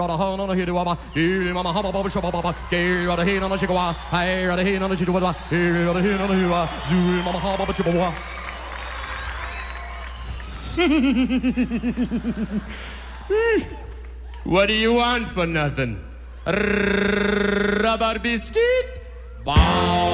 What do you want for nothing? Rubber biscuit? Bow.